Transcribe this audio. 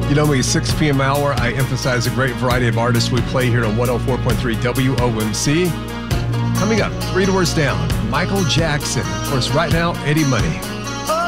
You know me, 6 p.m. hour, I emphasize a great variety of artists we play here on 104.3 WOMC. Coming up, 3 doors down, Michael Jackson. Of course, right now, Eddie Money.